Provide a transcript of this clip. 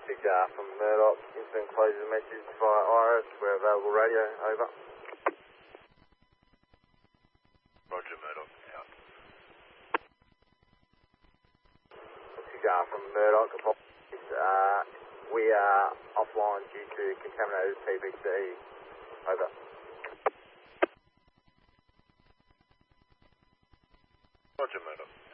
Cigar from Murdoch. Incident closes message via Iris. We're available radio. Over. Roger, Murdoch. Out. Cigar from Murdoch. Apologies. We are offline due to contaminated PVC. Over. Roger, Murdoch.